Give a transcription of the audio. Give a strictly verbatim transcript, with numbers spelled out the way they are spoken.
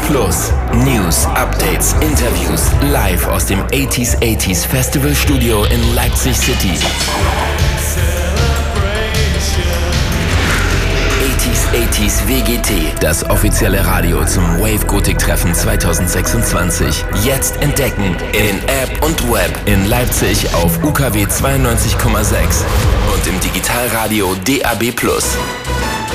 Plus. News, Updates, Interviews live aus dem achtziger achtziger Festival Studio in Leipzig City. achtziger achtziger W G T, das offizielle Radio zum Wave Gothic Treffen zweitausendsechsundzwanzig. Jetzt entdecken in App und Web in Leipzig auf U K W zweiundneunzig Komma sechs und im Digitalradio D A B Plus.